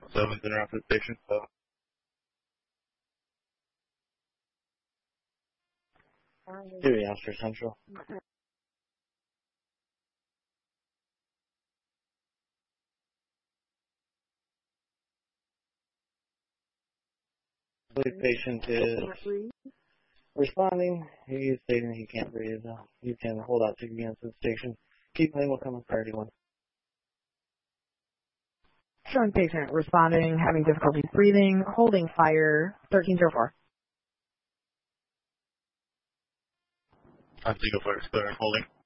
Someone's interrupted station. So. Here, Oscar Central. The patient is responding. He's stating he can't breathe. You can hold out to units at the station. Keep playing. Will come with priority 1. Showing patient responding, having difficulties breathing, holding fire, 1304. I'm single fire, clear and holding.